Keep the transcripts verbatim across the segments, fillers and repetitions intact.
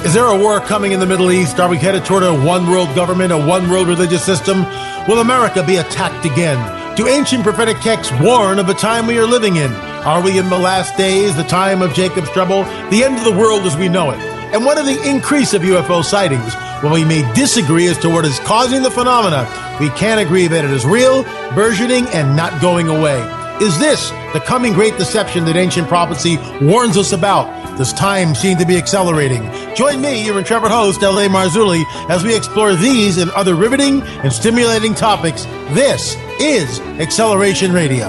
Is there a war coming in the Middle East? Are we headed toward a one-world government, a one-world religious system? Will America be attacked again? Do ancient prophetic texts warn of the time we are living in? Are we in the last days, the time of Jacob's trouble, the end of the world as we know it? And what of the increase of U F O sightings? While we may disagree as to what is causing the phenomena, we can agree that it is real, burgeoning, and not going away. Is this the coming great deception that ancient prophecy warns us about? Does time seem to be accelerating? Join me, your intrepid host, L A. Marzulli, as we explore these and other riveting and stimulating topics. This is Acceleration Radio.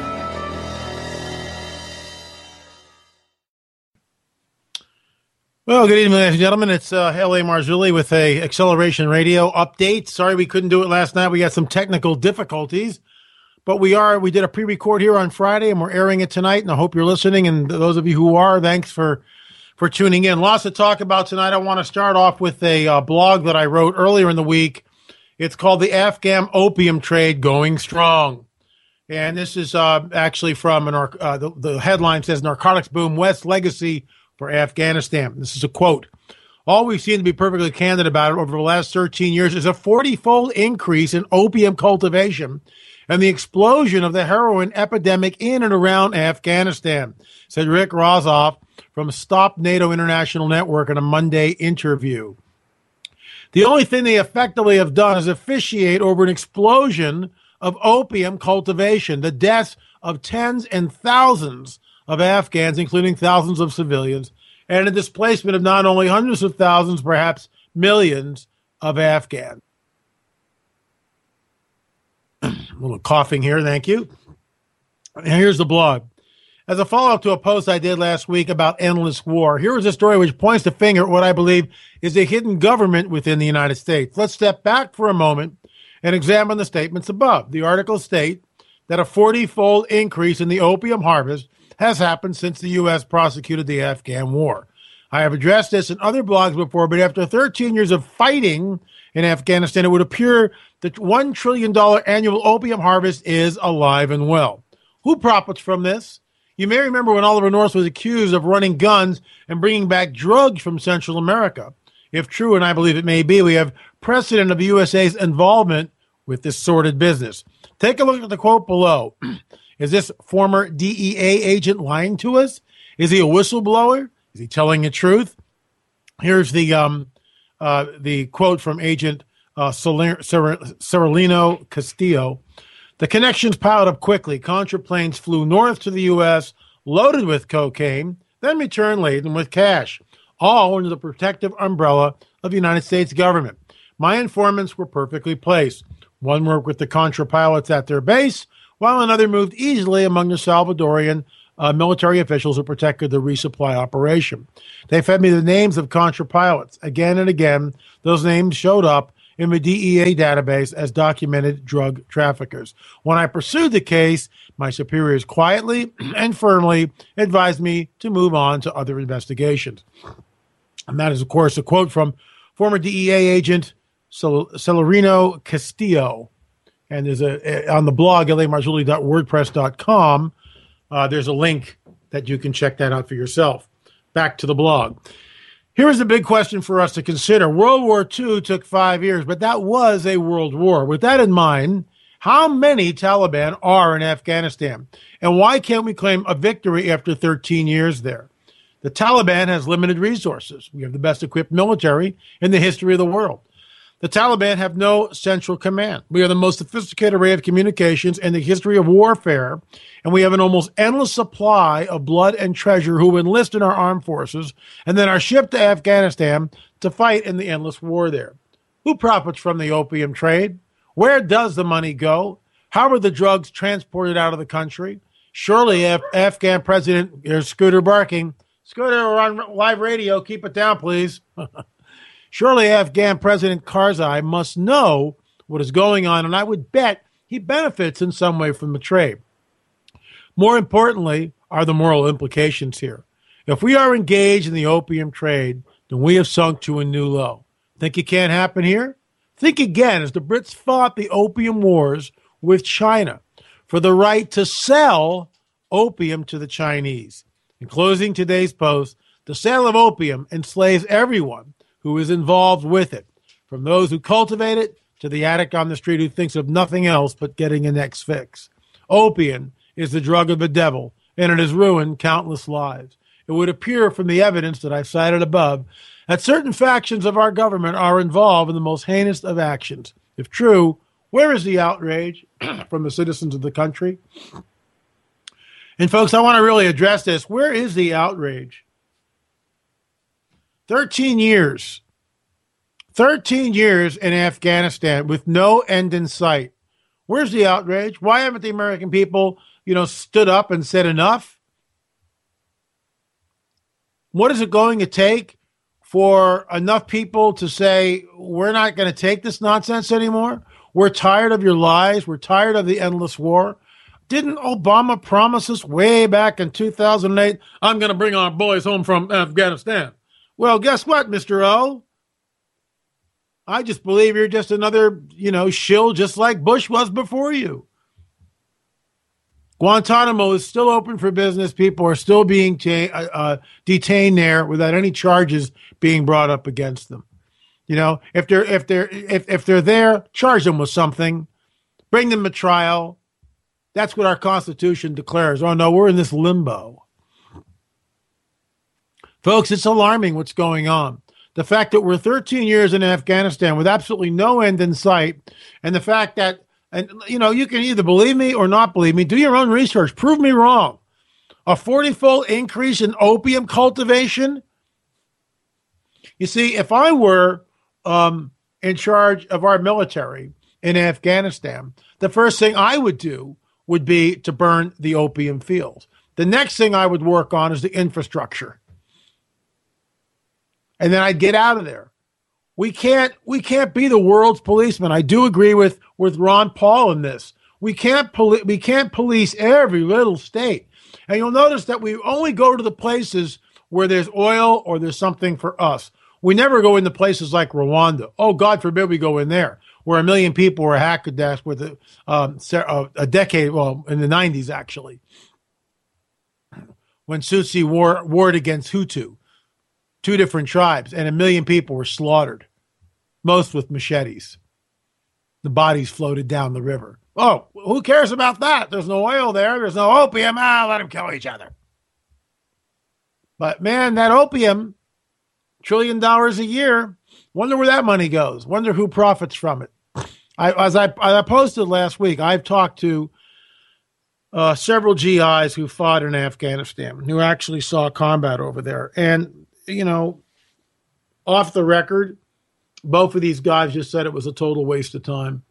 Well, good evening, ladies and gentlemen. It's uh, L A. Marzulli with a Acceleration Radio update. Sorry we couldn't do it last night. We got some technical difficulties. But we are, we did a pre-record here on Friday, and we're airing it tonight, and I hope you're listening. And those of you who are, thanks for, for tuning in. Lots to talk about tonight. I want to start off with a uh, blog that I wrote earlier in the week. It's called The Afghan Opium Trade Going Strong. And this is uh, actually from, an, uh, the, the headline says, Narcotics Boom, West Legacy for Afghanistan. This is a quote. All we've seen, to be perfectly candid about it, over the last thirteen years is a forty-fold increase in opium cultivation and the explosion of the heroin epidemic in and around Afghanistan, said Rick Rozoff from Stop NATO International Network in a Monday interview. The only thing they effectively have done is officiate over an explosion of opium cultivation, the deaths of tens and thousands of Afghans, including thousands of civilians, and a displacement of not only hundreds of thousands, perhaps millions of Afghans. A little coughing here, thank you. And here's the blog. As a follow-up to a post I did last week about endless war, here is a story which points the finger at what I believe is a hidden government within the United States. Let's step back for a moment and examine the statements above. The articles state that a forty-fold increase in the opium harvest has happened since the U S prosecuted the Afghan war. I have addressed this in other blogs before, but after thirteen years of fighting in Afghanistan, it would appear that one trillion dollars annual opium harvest is alive and well. Who profits from this? You may remember when Oliver North was accused of running guns and bringing back drugs from Central America. If true, and I believe it may be, we have precedent of the U S A's involvement with this sordid business. Take a look at the quote below. Is this former D E A agent lying to us? Is he a whistleblower? Is he telling the truth? Here's the um, uh, the quote from Agent uh, Cirillino Castillo. The connections piled up quickly. Contra planes flew north to the U S, loaded with cocaine, then returned laden with cash, all under the protective umbrella of the United States government. My informants were perfectly placed. One worked with the Contra pilots at their base, while another moved easily among the Salvadorian uh, military officials who protected the resupply operation. They fed me the names of Contra pilots. Again and again, those names showed up in the D E A database as documented drug traffickers. When I pursued the case, my superiors quietly and firmly advised me to move on to other investigations. And that is, of course, a quote from former D E A agent Celerino Castillo. And there's a, on the blog, L A Marzulli dot wordpress dot com, uh, there's a link that you can check that out for yourself. Back to the blog. Here is the big question for us to consider. World War Two took five years, but that was a world war. With that in mind, how many Taliban are in Afghanistan? And why can't we claim a victory after thirteen years there? The Taliban has limited resources. We have the best equipped military in the history of the world. The Taliban have no central command. We are the most sophisticated array of communications in the history of warfare, and we have an almost endless supply of blood and treasure who enlist in our armed forces and then are shipped to Afghanistan to fight in the endless war there. Who profits from the opium trade? Where does the money go? How are the drugs transported out of the country? Surely Af- Afghan President, here's Scooter barking. Scooter, we're on live radio. Keep it down, please. Surely Afghan President Karzai must know what is going on, and I would bet he benefits in some way from the trade. More importantly are the moral implications here. If we are engaged in the opium trade, then we have sunk to a new low. Think it can't happen here? Think again as the Brits fought the opium wars with China for the right to sell opium to the Chinese. In closing today's post, The sale of opium enslaves everyone who is involved with it, from those who cultivate it to the addict on the street who thinks of nothing else but getting a next fix. Opium is the drug of the devil, and it has ruined countless lives. It would appear from the evidence that I've cited above that certain factions of our government are involved in the most heinous of actions. If true, where is the outrage from the citizens of the country? And folks, I want to really address this. Where is the outrage? thirteen years. thirteen years in Afghanistan with no end in sight. Where's the outrage? Why haven't the American people, you know, stood up and said enough? What is it going to take for enough people to say, we're not going to take this nonsense anymore? We're tired of your lies. We're tired of the endless war. Didn't Obama promise us way back in two thousand eight, I'm going to bring our boys home from Afghanistan? Well, guess what, Mister O? I just believe you're just another, you know, shill just like Bush was before you. Guantanamo is still open for business. People are still being ta- uh, detained there without any charges being brought up against them. You know, if they're if they're if, if they're there, charge them with something, bring them to trial. That's what our Constitution declares. Oh no, we're in this limbo. Folks, it's alarming what's going on. The fact that we're thirteen years in Afghanistan with absolutely no end in sight, and the fact that, and you know, you can either believe me or not believe me. Do your own research. Prove me wrong. A forty-fold increase in opium cultivation. You see, if I were um, in charge of our military in Afghanistan, the first thing I would do would be to burn the opium fields. The next thing I would work on is the infrastructure. And then I'd get out of there. We can't we can't be the world's policeman. I do agree with, with Ron Paul in this. We can't poli- we can't police every little state. And you'll notice that we only go to the places where there's oil or there's something for us. We never go into places like Rwanda. Oh, God forbid we go in there, where a million people were hackadash with a, um, a decade, well, in the nineties, actually, when Tutsi war, warred against Hutu. Two different tribes, and a million people were slaughtered, most with machetes. The bodies floated down the river. Oh, who cares about that? There's no oil there. There's no opium. Ah, let them kill each other. But man, that opium, trillion dollars a year, wonder where that money goes. Wonder who profits from it. I, as I, I posted last week, I've talked to uh, several G Is who fought in Afghanistan, who actually saw combat over there. And you know, off the record, both of these guys just said it was a total waste of time.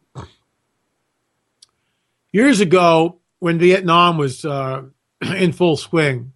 Years ago, when Vietnam was uh, in full swing,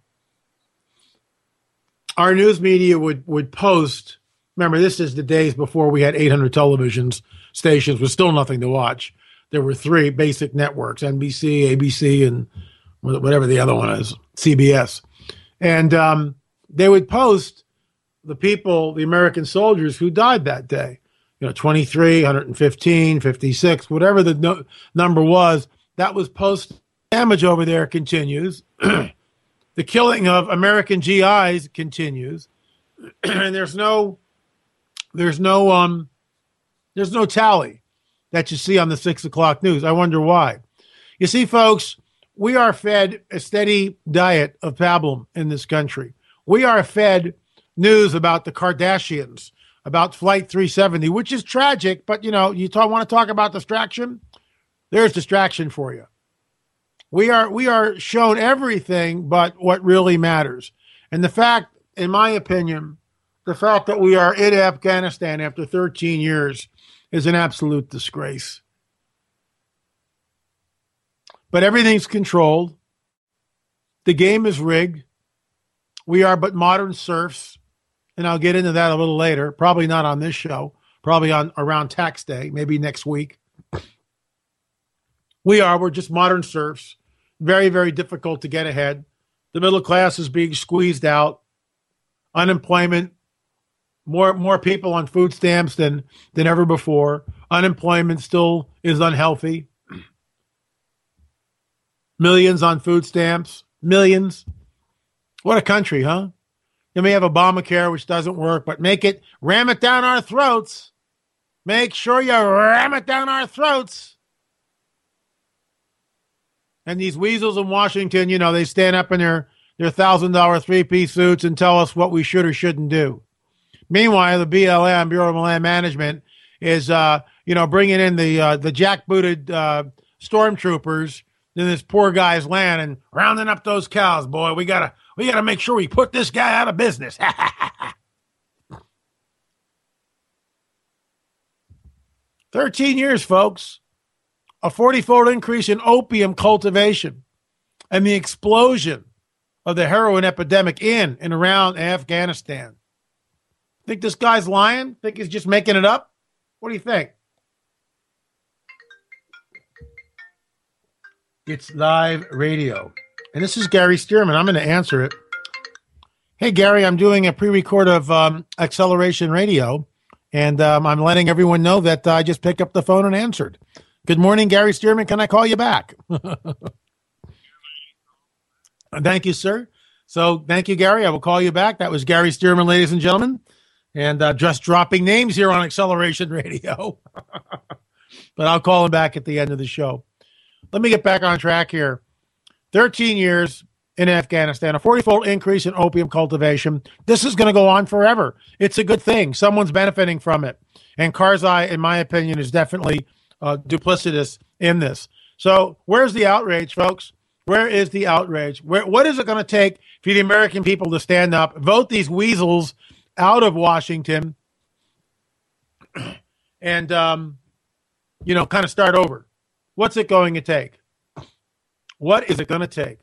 our news media would, would post, remember, this is the days before we had eight hundred television stations with still nothing to watch. There were three basic networks, N B C, A B C, and whatever the other one is, C B S. And um, they would post the people, the American soldiers who died that day, you know, twenty-three, one hundred fifteen, fifty-six, whatever the no, number was, that was post. Damage over there continues. The killing of American G Is continues. And there's no, there's no, um, there's no tally that you see on the six o'clock news. I wonder why. You see, folks, we are fed a steady diet of pablum in this country. We are fed news about the Kardashians, about Flight three seventy, which is tragic, but, you know, you talk, want to talk about distraction? There's distraction for you. We are we are shown everything but what really matters. And the fact, in my opinion, the fact that we are in Afghanistan after thirteen years is an absolute disgrace. But everything's controlled. The game is rigged. We are but modern serfs. And I'll get into that a little later, probably not on this show, probably on around tax day, maybe next week. We are, we're just modern serfs. Very, very difficult to get ahead. The middle class is being squeezed out. Unemployment, more more people on food stamps than, than ever before. Unemployment still is unhealthy. Millions on food stamps. Millions. What a country, huh? You may have Obamacare, which doesn't work, but make it, ram it down our throats. Make sure you ram it down our throats. And these weasels in Washington, you know, they stand up in their, their one thousand dollars three-piece suits and tell us what we should or shouldn't do. Meanwhile, the B L M, Bureau of Land Management, is, uh, you know, bringing in the uh, the jackbooted uh, stormtroopers in this poor guy's land and rounding up those cows. Boy, we gotta we gotta make sure we put this guy out of business. Thirteen years, folks. A forty-fold increase in opium cultivation and the explosion of the heroin epidemic in and around Afghanistan. Think this guy's lying? Think he's just making it up? What do you think? It's live radio. And this is Gary Stearman. I'm going to answer it. Hey, Gary, I'm doing a pre-record of um, Acceleration Radio, and um, I'm letting everyone know that uh, I just picked up the phone and answered. Good morning, Gary Stearman. Can I call you back? Thank you, sir. So thank you, Gary. I will call you back. That was Gary Stearman, ladies and gentlemen. And uh, just dropping names here on Acceleration Radio. But I'll call him back at the end of the show. Let me get back on track here. thirteen years in Afghanistan, a forty-fold increase in opium cultivation. This is going to go on forever. It's a good thing. Someone's benefiting from it. And Karzai, in my opinion, is definitely uh, duplicitous in this. So where's the outrage, folks? Where is the outrage? Where, what is it going to take for the American people to stand up, vote these weasels out of Washington, and, um, you know, kind of start over? What's it going to take? What is it going to take?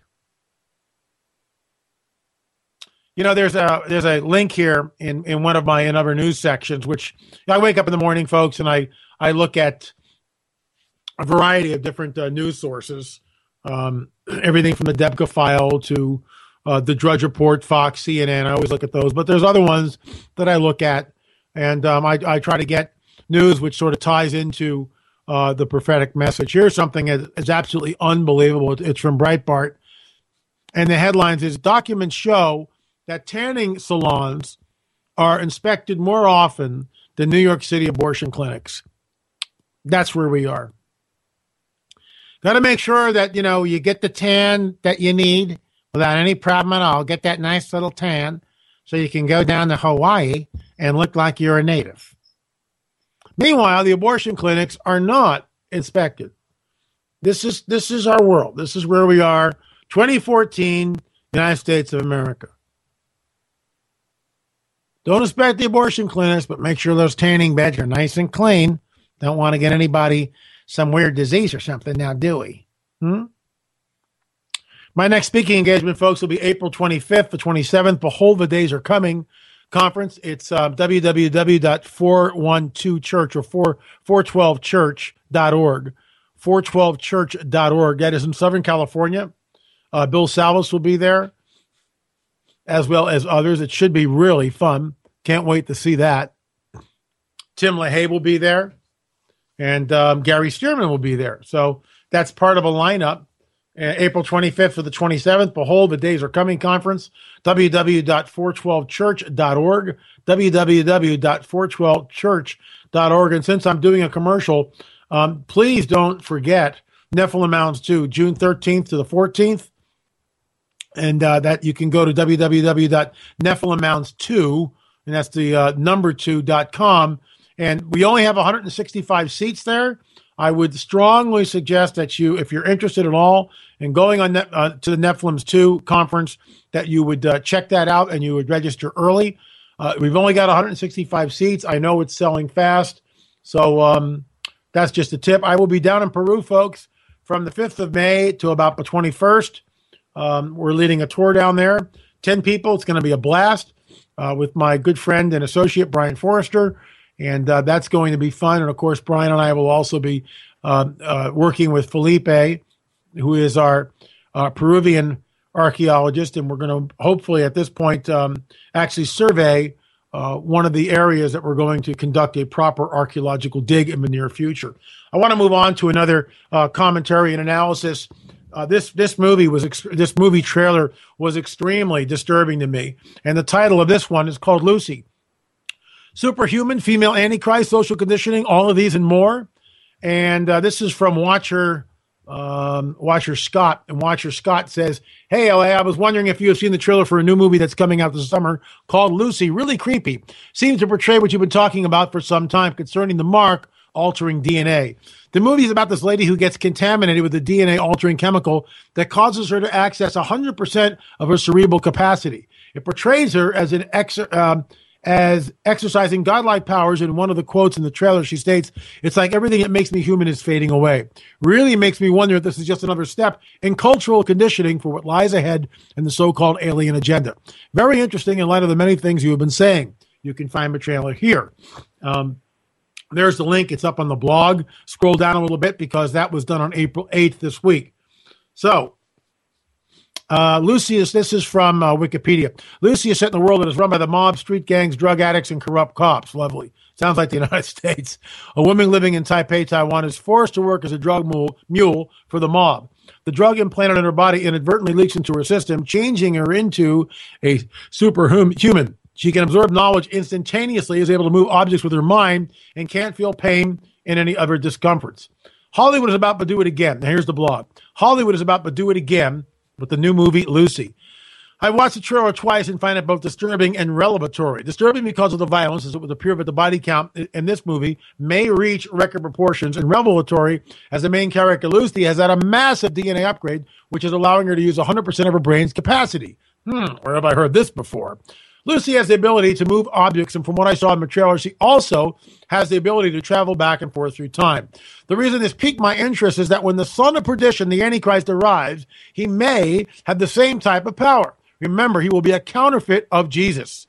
You know, there's a there's a link here in, in one of my in other news sections, which I wake up in the morning, folks, and I, I look at a variety of different uh, news sources, um, everything from the Debka file to uh, the Drudge Report, Fox, C N N. I always look at those, but there's other ones that I look at, and um, I, I try to get news which sort of ties into uh, the prophetic message. Here's something that is absolutely unbelievable. It's from Breitbart, and the headlines is, documents show that tanning salons are inspected more often than New York City abortion clinics. That's where we are. Got to make sure that, you know, you get the tan that you need without any problem at all. Get that nice little tan so you can go down to Hawaii and look like you're a native. Meanwhile, the abortion clinics are not inspected. This is this is our world. This is where we are. twenty fourteen, United States of America. Don't inspect the abortion clinics, but make sure those tanning beds are nice and clean. Don't want to get anybody some weird disease or something now, do we? Hmm? My next speaking engagement, folks, will be April twenty-fifth to twenty-seventh. Behold, the days are coming conference. It's uh, w w w dot four twelve church or four twelve church dot org. four twelve church dot org. That is in Southern California. Uh, Bill Salvas will be there, as well as others. It should be really fun. Can't wait to see that. Tim LaHaye will be there, and um, Gary Stearman will be there. So that's part of a lineup. Uh, April twenty-fifth to the twenty-seventh, Behold, the Days Are Coming conference, w w w dot four twelve church dot org, w w w dot four twelve church dot org. And since I'm doing a commercial, um, please don't forget Nephilim Mounds two, June thirteenth to the fourteenth. And uh, that you can go to w w w dot nephilim mounds two, and that's the uh, number two dot com. And we only have one hundred sixty-five seats there. I would strongly suggest that you, if you're interested at all in going on uh, to the Nephilims two conference, that you would uh, check that out and you would register early. Uh, we've only got one hundred sixty-five seats. I know it's selling fast. So um, that's just a tip. I will be down in Peru, folks, from the fifth of May to about the twenty-first. Um, we're leading a tour down there. ten people. It's going to be a blast uh, with my good friend and associate, Brian Forrester. And uh, that's going to be fun. And, of course, Brian and I will also be uh, uh, working with Felipe, who is our uh, Peruvian archaeologist. And we're going to hopefully at this point um, actually survey uh, one of the areas that we're going to conduct a proper archaeological dig in the near future. I want to move on to another uh, commentary and analysis Uh, this this movie was ex- this movie trailer was extremely disturbing to me, and the title of this one is called Lucy. Superhuman, female antichrist, social conditioning, all of these and more. And uh, this is from Watcher um, Watcher Scott, and Watcher Scott says, "Hey, L A, I was wondering if you have seen the trailer for a new movie that's coming out this summer called Lucy. Really creepy. Seems to portray what you've been talking about for some time concerning the mark altering D N A. The movie is about this lady who gets contaminated with a D N A altering chemical that causes her to access one hundred percent of her cerebral capacity. It portrays her as an ex, um, as exercising godlike powers. In one of the quotes in the trailer, she states, "It's like everything that makes me human is fading away." Really makes me wonder if this is just another step in cultural conditioning for what lies ahead in the so-called alien agenda. Very interesting in light of the many things you have been saying. You can find the trailer here. Um, There's the link. It's up on the blog. Scroll down a little bit because that was done on April eighth this week. So, uh, Lucy is, this is from uh, Wikipedia. Lucy is set in a world that is run by the mob, street gangs, drug addicts, and corrupt cops. Lovely. Sounds like the United States. A woman living in Taipei, Taiwan is forced to work as a drug mule, mule for the mob. The drug implanted in her body inadvertently leaks into her system, changing her into a superhuman. She can absorb knowledge instantaneously, is able to move objects with her mind, and can't feel pain and any other discomforts. Hollywood is about to do it again. Now, here's the blog. Hollywood is about to do it again with the new movie, Lucy. I watched the trailer twice and find it both disturbing and revelatory. Disturbing because of the violence, as it would appear that the body count in this movie may reach record proportions, and revelatory as the main character, Lucy, has had a massive D N A upgrade, which is allowing her to use one hundred percent of her brain's capacity. Hmm, where have I heard this before? Lucy has the ability to move objects, and from what I saw in the trailer, she also has the ability to travel back and forth through time. The reason this piqued my interest is that when the son of perdition, the Antichrist, arrives, he may have the same type of power. Remember, he will be a counterfeit of Jesus.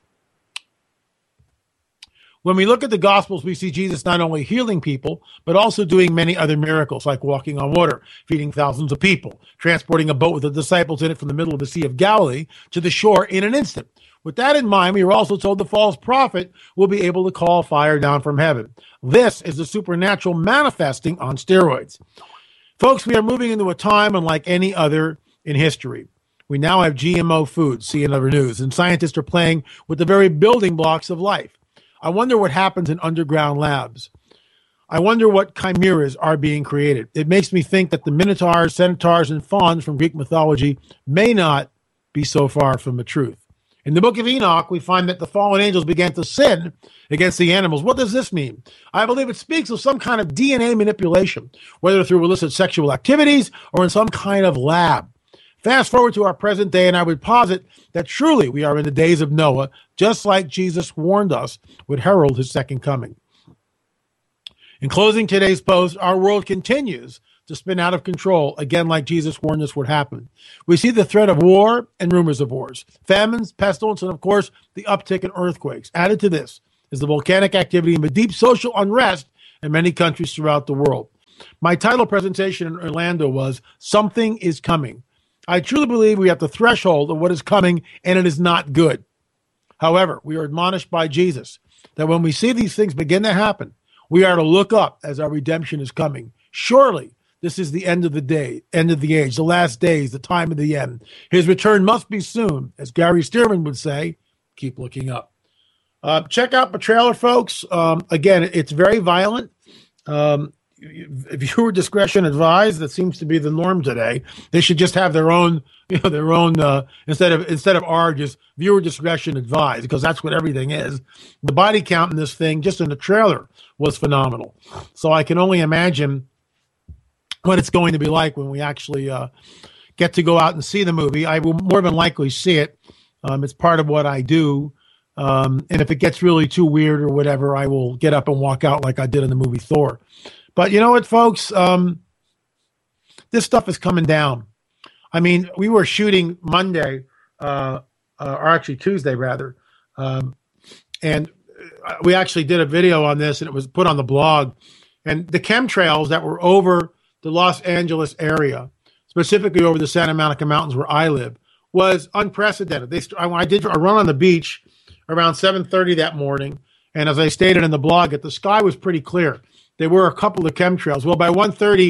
When we look at the Gospels, we see Jesus not only healing people, but also doing many other miracles, like walking on water, feeding thousands of people, transporting a boat with the disciples in it from the middle of the Sea of Galilee to the shore in an instant. With that in mind, we were also told the false prophet will be able to call fire down from heaven. This is the supernatural manifesting on steroids. Folks, we are moving into a time unlike any other in history. We now have G M O foods, see in other news, and scientists are playing with the very building blocks of life. I wonder what happens in underground labs. I wonder what chimeras are being created. It makes me think that the minotaurs, centaurs, and fauns from Greek mythology may not be so far from the truth. In the book of Enoch, we find that the fallen angels began to sin against the animals. What does this mean? I believe it speaks of some kind of D N A manipulation, whether through illicit sexual activities or in some kind of lab. Fast forward to our present day, and I would posit that truly we are in the days of Noah, just like Jesus warned us would herald his second coming. In closing today's post, our world continues to spin out of control, again like Jesus warned us would happen. We see the threat of war and rumors of wars, famines, pestilence, and of course, the uptick in earthquakes. Added to this is the volcanic activity and the deep social unrest in many countries throughout the world. My title presentation in Orlando was, "Something is Coming." I truly believe we are at the threshold of what is coming, and it is not good. However, we are admonished by Jesus that when we see these things begin to happen, we are to look up as our redemption is coming. Surely, this is the end of the day, end of the age, the last days, the time of the end. His return must be soon. As Gary Stearman would say, keep looking up. Uh, check out the trailer, folks. Um, again, it's very violent. Um, viewer discretion advised. That seems to be the norm today. They should just have their own, you know, their own, uh, instead of, instead of R, just viewer discretion advised, because that's what everything is. The body count in this thing, just in the trailer, was phenomenal. So I can only imagine what it's going to be like when we actually uh, get to go out and see the movie. I will more than likely see it. Um, it's part of what I do. Um, and if it gets really too weird or whatever, I will get up and walk out like I did in the movie Thor. But you know what, folks? Um, this stuff is coming down. I mean, we were shooting Monday, uh, uh, or actually Tuesday, rather. Um, and we actually did a video on this, and it was put on the blog. And the chemtrails that were over the Los Angeles area, specifically over the Santa Monica Mountains where I live, was unprecedented. They, I did a run on the beach around seven thirty that morning, and as I stated in the blog, the sky was pretty clear. There were a couple of chemtrails. Well, by one thirty,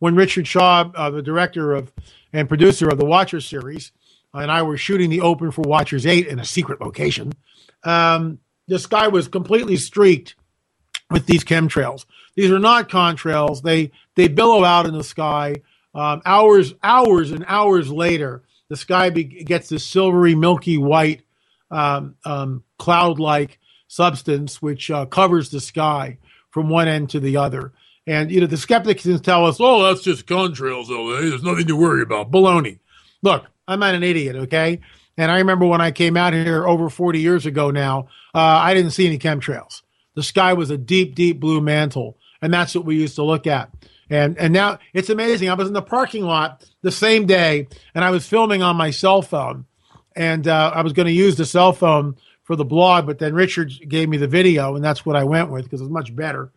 when Richard Shaw, uh, the director of and producer of the Watcher series, and I were shooting the open for Watchers eight in a secret location, um, the sky was completely streaked with these chemtrails. These are not contrails. They they billow out in the sky. Um, hours, hours and hours later, the sky be- gets this silvery, milky white, um, um, cloud-like substance which uh, covers the sky from one end to the other. And, you know, the skeptics tell us, oh, that's just contrails, though. There's nothing to worry about. Baloney. Look, I'm not an idiot, okay? And I remember when I came out here over forty years ago now, uh, I didn't see any chemtrails. The sky was a deep, deep blue mantle, and that's what we used to look at. And and now it's amazing. I was in the parking lot the same day, and I was filming on my cell phone, and uh, I was going to use the cell phone for the blog, but then Richard gave me the video, and that's what I went with because it was much better.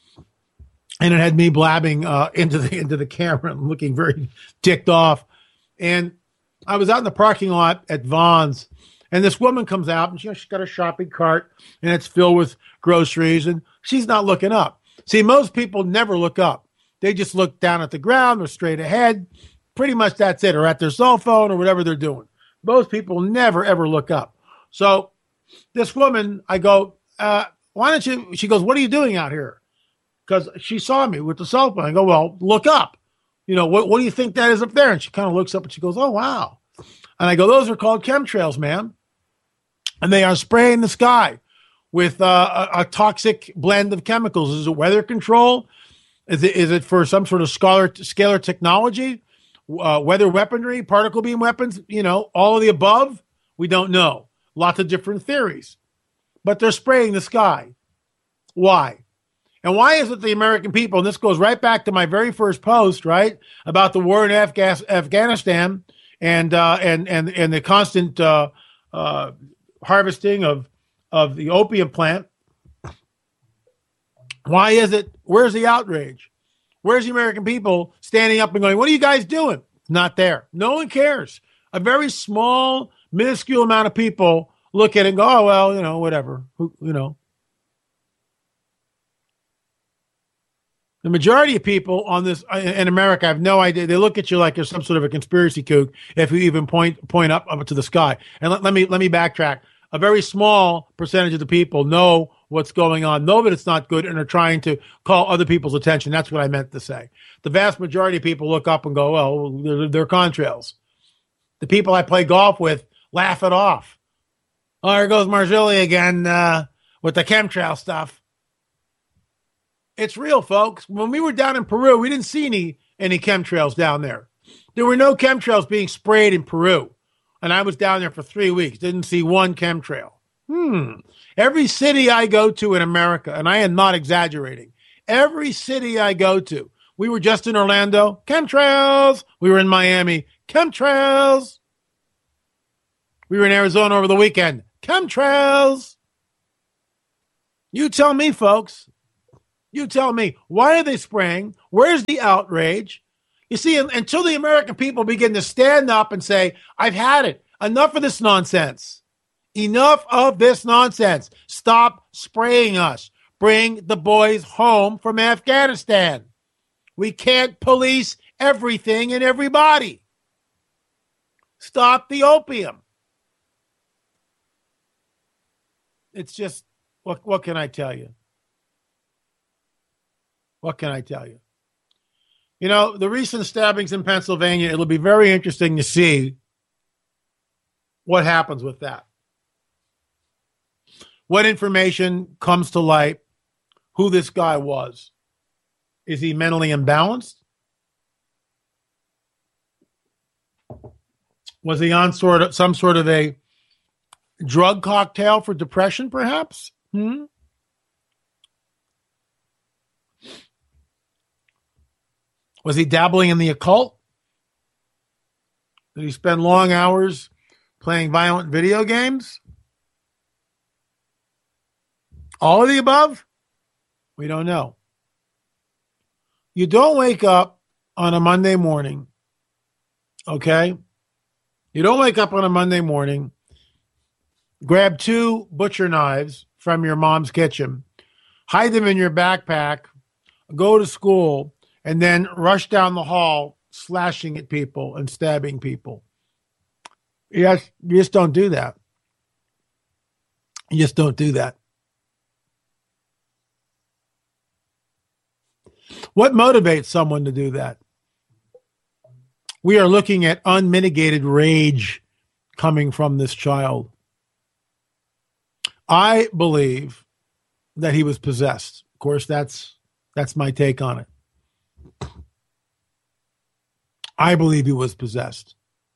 And it had me blabbing uh, into the into the camera and looking very ticked off. And I was out in the parking lot at Vaughn's, and this woman comes out, and she, she's got a shopping cart, and it's filled with groceries, and she's not looking up. See, most people never look up. They just look down at the ground or straight ahead. Pretty much that's it, or at their cell phone or whatever they're doing. Most people never, ever look up. So this woman, I go, uh, why don't you, she goes, what are you doing out here? Because she saw me with the cell phone. I go, well, look up. You know, what, what do you think that is up there? And she kind of looks up and she goes, oh, wow. And I go, those are called chemtrails, ma'am. And they are spraying the sky with uh, a, a toxic blend of chemicals. Is it weather control? Is it, is it for some sort of scalar, scalar technology, uh, weather weaponry, particle beam weapons? You know, all of the above? We don't know. Lots of different theories. But they're spraying the sky. Why? And why is it the American people, and this goes right back to my very first post, right, about the war in Afga- Afghanistan and, uh, and, and, and the constant uh, uh, harvesting of, of the opium plant. Why is it? Where's the outrage? Where's the American people standing up and going, what are you guys doing? It's not there. No one cares. A very small, minuscule amount of people look at it and go, oh, well, you know, whatever. Who, you know. The majority of people on this in America have no idea. They look at you like you're some sort of a conspiracy kook if you even point point up, up to the sky. And let, let me let me backtrack. A very small percentage of the people know what's going on, know that it's not good, and are trying to call other people's attention. That's what I meant to say. The vast majority of people look up and go, well, they're, they're contrails. The people I play golf with laugh it off. Oh, there goes Marzulli again uh, with the chemtrail stuff. It's real, folks. When we were down in Peru, we didn't see any, any chemtrails down there. There were no chemtrails being sprayed in Peru. And I was down there for three weeks. Didn't see one chemtrail. Hmm. Every city I go to in America, and I am not exaggerating, every city I go to, we were just in Orlando, chemtrails. We were in Miami, chemtrails. We were in Arizona over the weekend, chemtrails. You tell me, folks. You tell me, why are they spraying? Where's the outrage? You see, until the American people begin to stand up and say, I've had it. Enough of this nonsense. Enough of this nonsense. Stop spraying us. Bring the boys home from Afghanistan. We can't police everything and everybody. Stop the opium. It's just, what, what can I tell you? What can I tell you? You know, the recent stabbings in Pennsylvania, it'll be very interesting to see what happens with that. What information comes to light, who this guy was. Is he mentally imbalanced? Was he on sort of some sort of a drug cocktail for depression, perhaps? Hmm? Was he dabbling in the occult? Did he spend long hours playing violent video games? All of the above? We don't know. You don't wake up on a Monday morning, okay? You don't wake up on a Monday morning, grab two butcher knives from your mom's kitchen, hide them in your backpack, go to school, and then rush down the hall, slashing at people and stabbing people. Yes, you just don't do that. You just don't do that. What motivates someone to do that? We are looking at unmitigated rage coming from this child. I believe that he was possessed. Of course, that's that's my take on it. I believe he was possessed.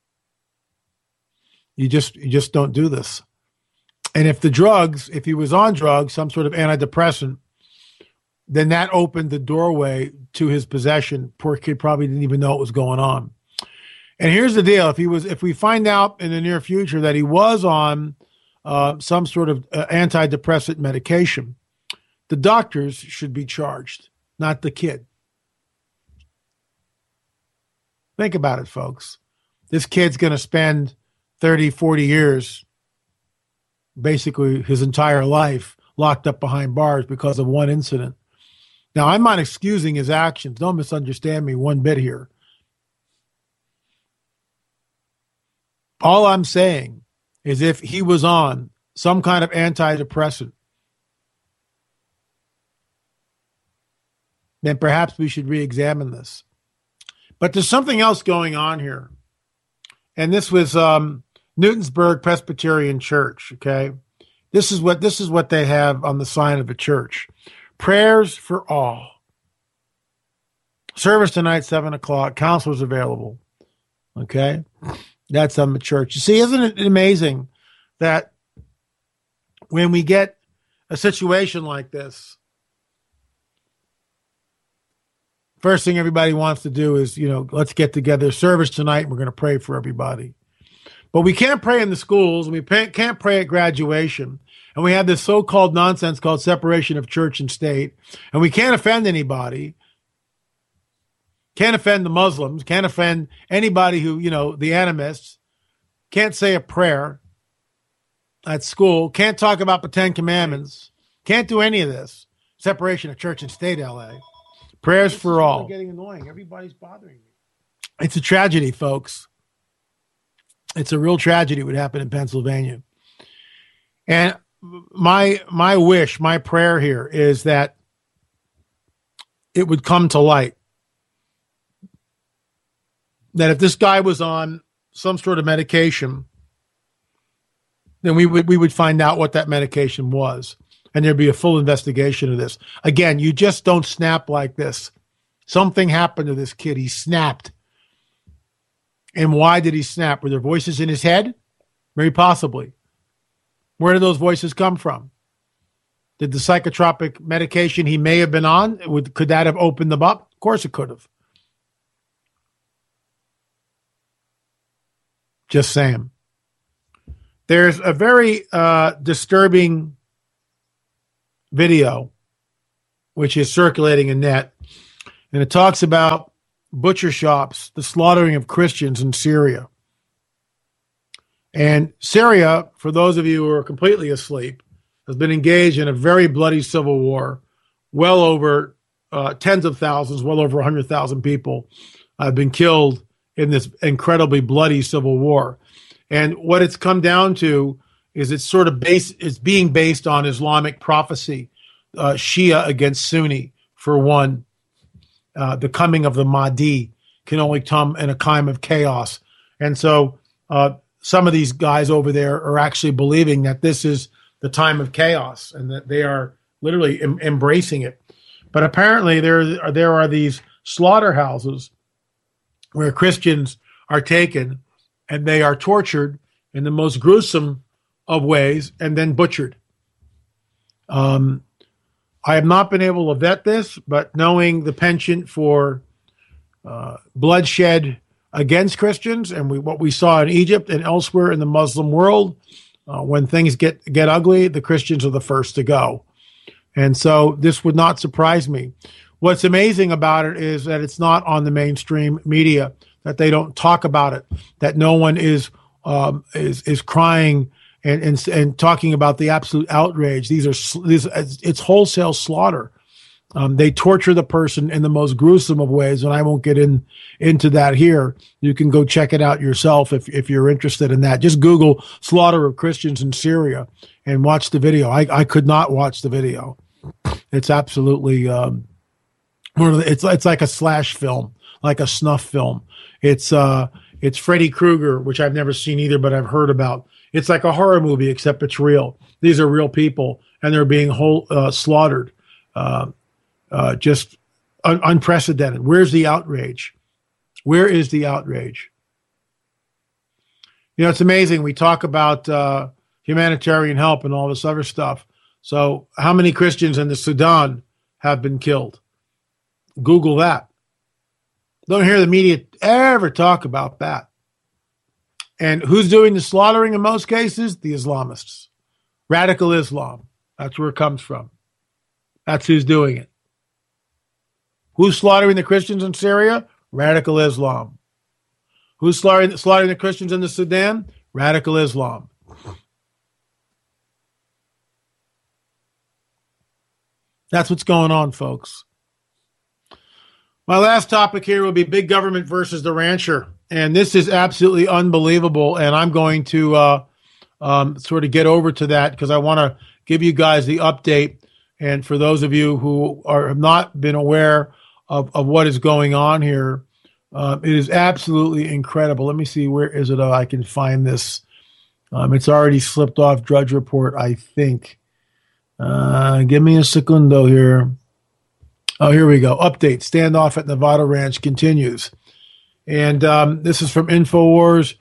You just you just don't do this. And if the drugs, if he was on drugs, some sort of antidepressant, then that opened the doorway to his possession. Poor kid probably didn't even know what was going on. And here's the deal: if he was, if we find out in the near future that he was on uh, some sort of uh, antidepressant medication, the doctors should be charged, not the kid. Think about it, folks. This kid's going to spend thirty, forty years, basically his entire life, locked up behind bars because of one incident. Now, I'm not excusing his actions. Don't misunderstand me one bit here. All I'm saying is if he was on some kind of antidepressant, then perhaps we should re-examine this. But there's something else going on here. And this was um, Newtonsburg Presbyterian Church, okay? This is what this is what they have on the sign of the church. Prayers for all. Service tonight, seven o'clock. Counselors available. Okay? That's on the church. You see, isn't it amazing that when we get a situation like this, first thing everybody wants to do is, you know, let's get together, service tonight, and we're going to pray for everybody. But we can't pray in the schools, and we can't pray at graduation. And we have this so-called nonsense called separation of church and state. And we can't offend anybody. Can't offend the Muslims. Can't offend anybody who, you know, the animists. Can't say a prayer at school. Can't talk about the Ten Commandments. Can't do any of this. Separation of church and state, L A. Prayers this for all. Getting annoying. Everybody's bothering me. It's a tragedy, folks. It's a real tragedy what happened in Pennsylvania. And my my wish, my prayer here is that it would come to light that if this guy was on some sort of medication, then we would we would find out what that medication was, and there'd be a full investigation of this. Again, you just don't snap like this. Something happened to this kid. He snapped. And why did he snap? Were there voices in his head? Very possibly. Where did those voices come from? Did the psychotropic medication he may have been on, would, could that have opened them up? Of course it could have. Just saying. There's a very uh, disturbing video which is circulating in net, and it talks about butcher shops, the slaughtering of Christians in Syria. And Syria, for those of you who are completely asleep, has been engaged in a very bloody civil war. Well over uh, tens of thousands, well over one hundred thousand people have been killed in this incredibly bloody civil war. And what it's come down to is it's sort of based, it's being based on Islamic prophecy, uh, Shia against Sunni, for one. Uh, the coming of the Mahdi can only come in a time of chaos. And so uh, some of these guys over there are actually believing that this is the time of chaos and that they are literally em- embracing it. But apparently there are, there are these slaughterhouses where Christians are taken and they are tortured in the most gruesome of ways and then butchered. Um, I have not been able to vet this, but knowing the penchant for uh, bloodshed against Christians and we, what we saw in Egypt and elsewhere in the Muslim world, uh, when things get, get ugly, the Christians are the first to go. And so this would not surprise me. What's amazing about it is that it's not on the mainstream media, that they don't talk about it, that no one is um, is is crying and, and and talking about the absolute outrage. These are these it's wholesale slaughter. Um, they torture the person in the most gruesome of ways, and I won't get in into that here. You can go check it out yourself if if you're interested in that. Just Google "slaughter of Christians in Syria" and watch the video. I, I could not watch the video. It's absolutely um, one of the, it's it's like a slash film, like a snuff film. It's uh it's Freddy Krueger, which I've never seen either, but I've heard about. It's like a horror movie, except it's real. These are real people, and they're being whole, uh, slaughtered. Uh, Uh, just un- unprecedented. Where's the outrage? Where is the outrage? You know, it's amazing. We talk about uh, humanitarian help and all this other stuff. So how many Christians in the Sudan have been killed? Google that. Don't hear the media ever talk about that. And who's doing the slaughtering in most cases? The Islamists. Radical Islam. That's where it comes from. That's who's doing it. Who's slaughtering the Christians in Syria? Radical Islam. Who's slaughtering, slaughtering the Christians in the Sudan? Radical Islam. That's what's going on, folks. My last topic here will be big government versus the rancher. And this is absolutely unbelievable. And I'm going to uh, um, sort of get over to that because I want to give you guys the update. And for those of you who are, have not been aware Of, of what is going on here. Uh, it is absolutely incredible. Let me see, where is it? Oh, I can find this. Um, it's already slipped off Drudge Report, I think. Uh, give me a secundo here. Oh, here we go. Update. Standoff at Nevada Ranch continues. And um, this is from InfoWars.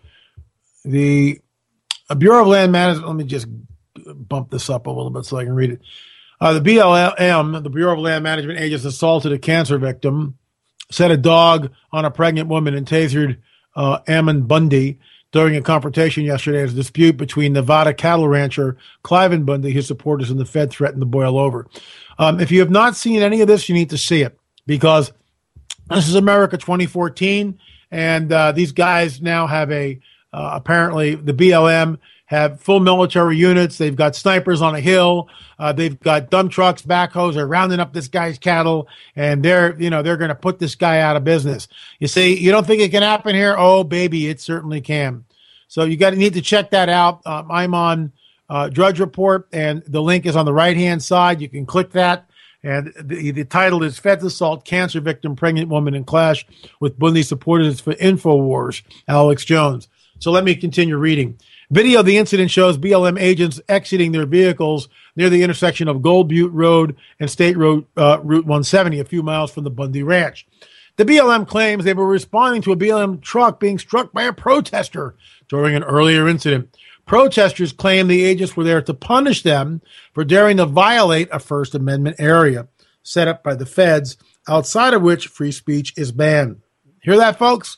The uh, Bureau of Land Management, let me just bump this up a little bit so I can read it. Uh, the B L M, the Bureau of Land Management agents, assaulted a cancer victim, set a dog on a pregnant woman, and tasered uh, Ammon Bundy during a confrontation yesterday as a dispute between Nevada cattle rancher Cliven Bundy, his supporters, and the Fed threatened to boil over. Um, if you have not seen any of this, you need to see it because this is America twenty fourteen, and uh, these guys now have a, uh, apparently the B L M have full military units. They've got snipers on a hill. Uh, they've got dump trucks, backhoes. They're rounding up this guy's cattle, and they're, you know, they're going to put this guy out of business. You see, you don't think it can happen here? Oh, baby, it certainly can. So you got to need to check that out. Um, I'm on uh, Drudge Report, and the link is on the right-hand side. You can click that, and the, the title is Feds Assault Cancer Victim Pregnant Woman in Clash with Bundy Supporters for InfoWars, Alex Jones. So let me continue reading. Video of the incident shows B L M agents exiting their vehicles near the intersection of Gold Butte Road and State Road uh, Route one seventy, a few miles from the Bundy Ranch. The B L M claims they were responding to a B L M truck being struck by a protester during an earlier incident. Protesters claim the agents were there to punish them for daring to violate a First Amendment area set up by the feds, outside of which free speech is banned. Hear that, folks?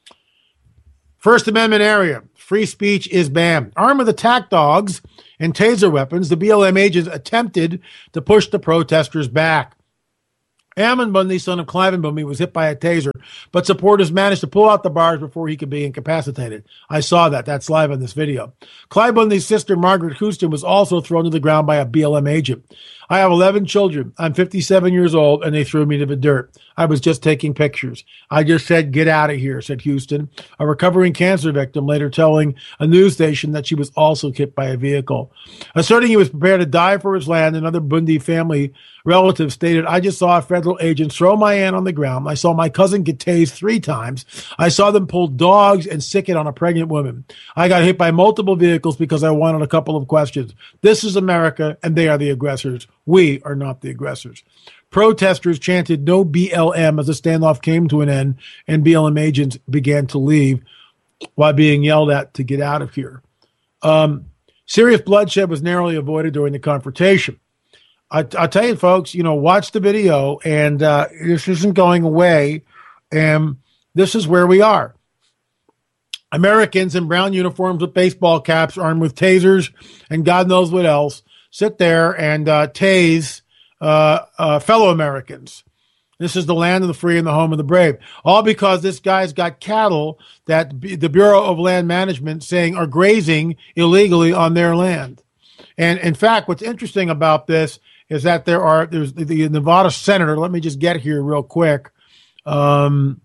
First Amendment area. Free speech is banned. Armed with attack dogs and taser weapons, the B L M agents attempted to push the protesters back. Ammon Bundy, son of Cliven Bundy, was hit by a taser, but supporters managed to pull out the bars before he could be incapacitated. I saw that. That's live on this video. Clive Bundy's sister, Margaret Houston, was also thrown to the ground by a B L M agent. I have eleven children. I'm fifty-seven years old, and they threw me to the dirt. I was just taking pictures. I just said, get out of here, said Houston, a recovering cancer victim, later telling a news station that she was also hit by a vehicle. Asserting he was prepared to die for his land, another Bundy family relative stated, I just saw a federal agent throw my aunt on the ground. I saw my cousin get tased three times. I saw them pull dogs and sick it on a pregnant woman. I got hit by multiple vehicles because I wanted a couple of questions. This is America, and they are the aggressors. We are not the aggressors. Protesters chanted no B L M as the standoff came to an end, and B L M agents began to leave while being yelled at to get out of here. Um, serious bloodshed was narrowly avoided during the confrontation. I, I'll tell you, folks, you know, watch the video, and uh, this isn't going away, and this is where we are. Americans in brown uniforms with baseball caps, armed with tasers and God knows what else, sit there and uh, tase uh, uh, fellow Americans. This is the land of the free and the home of the brave. All because this guy's got cattle that B- the Bureau of Land Management saying are grazing illegally on their land. And in fact, what's interesting about this is that there are there's the, the Nevada senator. Let me just get here real quick. Um,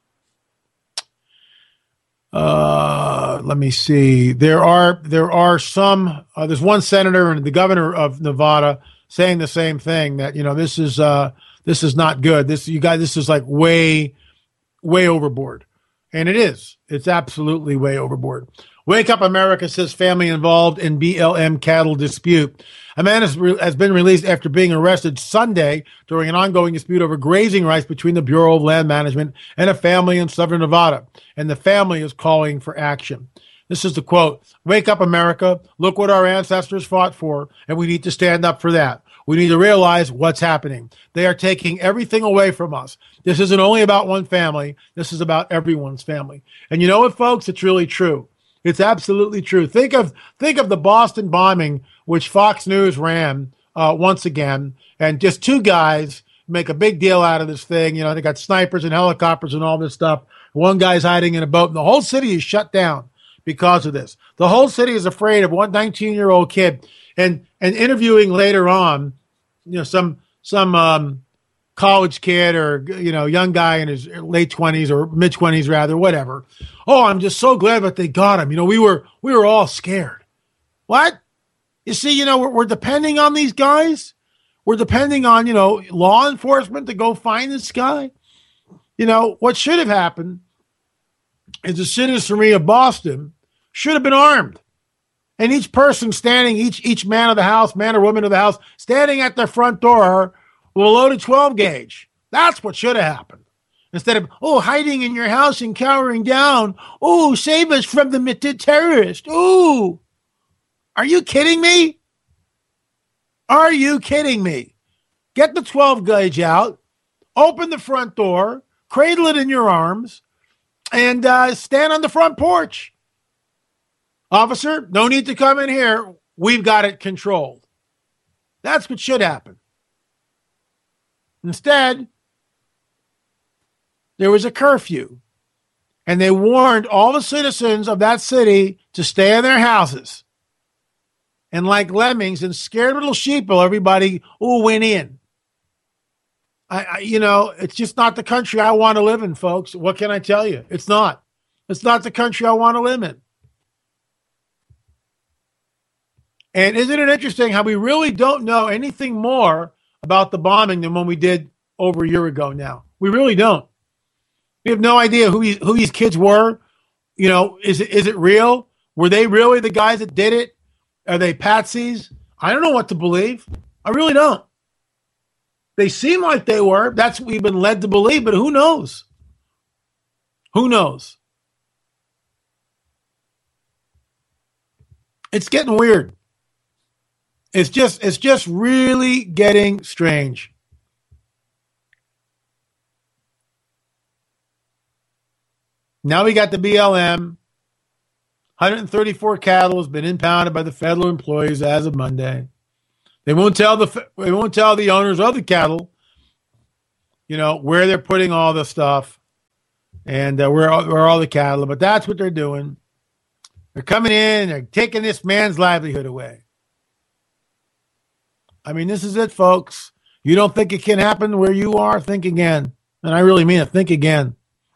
uh, let me see. There are there are some. Uh, there's one senator and the governor of Nevada saying the same thing, that you know this is uh, this is not good. This you guys, this is like way way overboard, and it is. It's absolutely way overboard. Wake Up America says family involved in B L M cattle dispute. A man has, re- has been released after being arrested Sunday during an ongoing dispute over grazing rights between the Bureau of Land Management and a family in southern Nevada. And the family is calling for action. This is the quote: "Wake up, America. Look what our ancestors fought for, and we need to stand up for that. We need to realize what's happening. They are taking everything away from us. This isn't only about one family. This is about everyone's family." And you know what, folks? It's really true. It's absolutely true. Think of think of the Boston bombing, which Fox News ran uh, once again, and just two guys make a big deal out of this thing. You know, they got snipers and helicopters and all this stuff. One guy's hiding in a boat, and the whole city is shut down because of this. The whole city is afraid of one nineteen-year-old kid. And and interviewing later on, you know, some some um, college kid or, you know, young guy in his late twenties or mid twenties rather, whatever. "Oh, I'm just so glad that they got him. You know, we were we were all scared." What? You see, you know, we're, we're depending on these guys. We're depending on, you know, law enforcement to go find this guy. You know, what should have happened is the citizenry of Boston should have been armed. And each person standing, each each man of the house, man or woman of the house, standing at their front door with a loaded twelve gauge. That's what should have happened. Instead of, oh, hiding in your house and cowering down. Oh, save us from the terrorist. Ooh. Are you kidding me? Are you kidding me? Get the twelve gauge out, open the front door, cradle it in your arms, and uh, stand on the front porch. "Officer, no need to come in here. We've got it controlled." That's what should happen. Instead, there was a curfew, and they warned all the citizens of that city to stay in their houses. And like lemmings and scared little sheeple, everybody, ooh, went in. I, I, you know, it's just not the country I want to live in, folks. What can I tell you? It's not. It's not the country I want to live in. And isn't it interesting how we really don't know anything more about the bombing than when we did over a year ago now? We really don't. We have no idea who these, who these kids were. You know, is it is it real? Were they really the guys that did it? Are they patsies? I don't know what to believe. I really don't. They seem like they were. That's what we've been led to believe, but who knows? Who knows? It's getting weird. It's just it's just really getting strange. Now we got the B L M. one hundred thirty-four cattle has been impounded by the federal employees as of Monday. They won't tell the they won't tell the owners of the cattle, you know, where they're putting all the stuff and uh, where where all the cattle. But that's what they're doing. They're coming in. They're taking this man's livelihood away. I mean, this is it, folks. You don't think it can happen where you are? Think again. And I really mean it. Think again.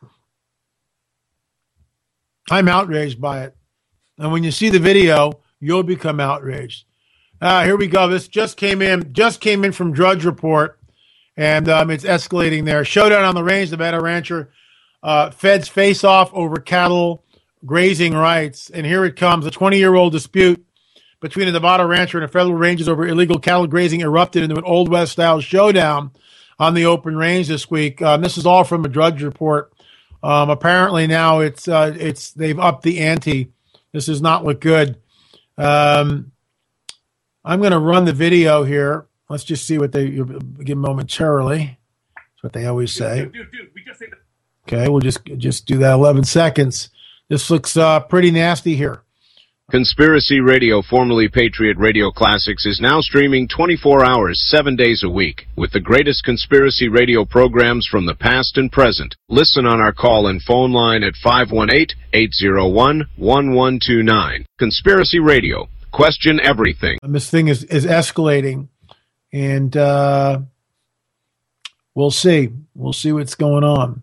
I'm outraged by it. And when you see the video, you'll become outraged. Uh, here we go. This just came in, just came in from Drudge Report, and um, it's escalating there. Showdown on the range, Nevada rancher. Uh, feds face off over cattle grazing rights. And here it comes. A twenty-year-old dispute between a Nevada rancher and a federal rangers over illegal cattle grazing erupted into an Old West-style showdown on the open range this week. Um, this is all from a Drudge Report. Um, apparently now it's uh, it's they've upped the ante. This does not look good. Um, I'm going to run the video here. Let's just see what they give momentarily. That's what they always say. Dude, dude, dude, we just say that. Okay, we'll just just do that. eleven seconds. This looks uh, pretty nasty here. Conspiracy Radio, formerly Patriot Radio Classics, is now streaming twenty-four hours, seven days a week, with the greatest conspiracy radio programs from the past and present. Listen on our call and phone line at five one eight, eight zero one, one one two nine. Conspiracy Radio, Question everything. And this thing is, is escalating, and uh, we'll see. We'll see what's going on.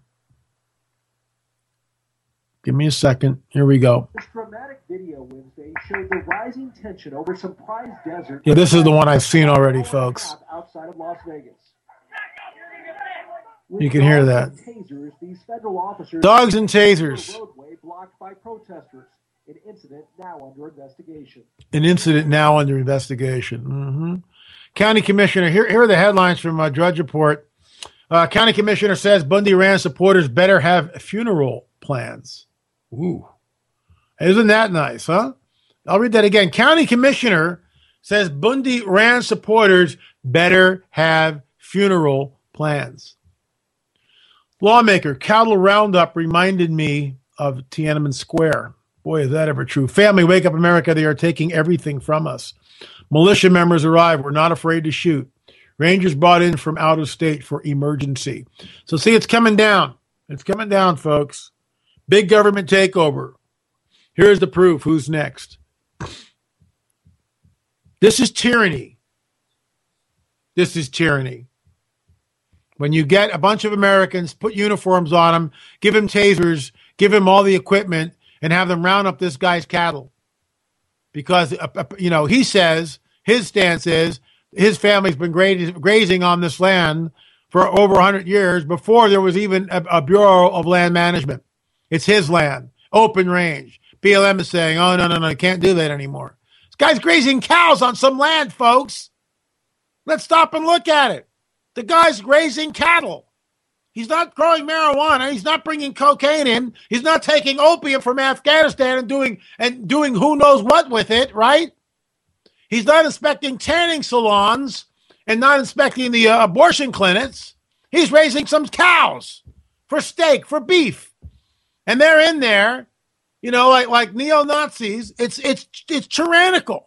Give me a second. Here we go. This dramatic video Wednesday showed the rising tension over some prized desert. Yeah, this is the one I've seen already, folks. Outside of Las Vegas. You can hear that. Tasers, these federal officers Dogs and tasers. Roadway blocked by protesters. An incident now under investigation. An incident now under investigation. Mm-hmm. County Commissioner, here, here are the headlines from uh, Drudge Report. Uh, County Commissioner says Bundy Ranch supporters better have funeral plans. Ooh. Isn't that nice, huh? I'll read that again. County Commissioner says Bundy Ranch supporters better have funeral plans. Lawmaker, cattle roundup reminded me of Tiananmen Square. Boy, is that ever true. Family, wake up America. They are taking everything from us. Militia members arrive. We're not afraid to shoot. Rangers brought in from out of state for emergency. So see, it's coming down. It's coming down, folks. Big government takeover. Here's the proof. Who's next? This is tyranny. This is tyranny. When you get a bunch of Americans, put uniforms on them, give them tasers, give them all the equipment, and have them round up this guy's cattle. Because, uh, uh, you know, he says, his stance is, his family's been grazing, grazing on this land for over one hundred years before there was even a, a Bureau of Land Management. It's his land, open range. B L M is saying, oh, no, no, no, I can't do that anymore. This guy's grazing cows on some land, folks. Let's stop and look at it. The guy's grazing cattle. He's not growing marijuana. He's not bringing cocaine in. He's not taking opium from Afghanistan and doing and doing who knows what with it, right? He's not inspecting tanning salons and not inspecting the uh, abortion clinics. He's raising some cows for steak, for beef. And they're in there, you know, like like neo-Nazis. It's it's it's tyrannical.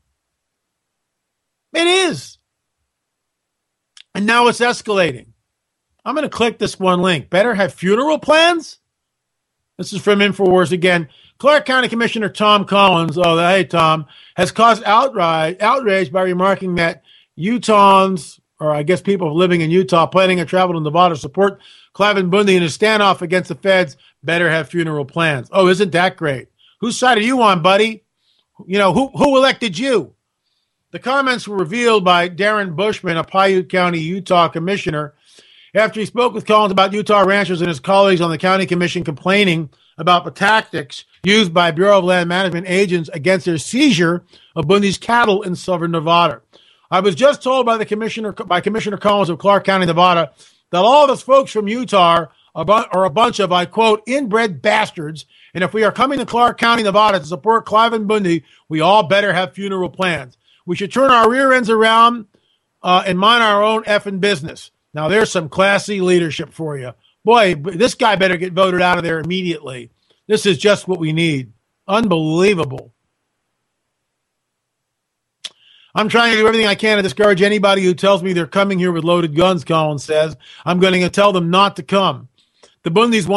It is. And now it's escalating. I'm going to click this one link. Better have funeral plans? This is from InfoWars again. Clark County Commissioner Tom Collins, oh, hey, Tom, has caused outrage, outrage by remarking that Utahns, or I guess people living in Utah planning to travel to Nevada to support Cliven Bundy in his standoff against the feds better have funeral plans. Oh, isn't that great? Whose side are you on, buddy? You know, who, who elected you? The comments were revealed by Darren Bushman, a Piute County, Utah commissioner, after he spoke with Collins about Utah ranchers and his colleagues on the county commission complaining about the tactics used by Bureau of Land Management agents against their seizure of Bundy's cattle in southern Nevada. I was just told by the commissioner, by Commissioner Collins of Clark County, Nevada, that all of us folks from Utah are a bunch of, I quote, inbred bastards, and if we are coming to Clark County, Nevada to support Cliven Bundy, we all better have funeral plans. We should turn our rear ends around uh, and mind our own effing business. Now, there's some classy leadership for you. Boy, this guy better get voted out of there immediately. This is just what we need. Unbelievable. I'm trying to do everything I can to discourage anybody who tells me they're coming here with loaded guns, Collins says. I'm going to tell them not to come. The Bundys want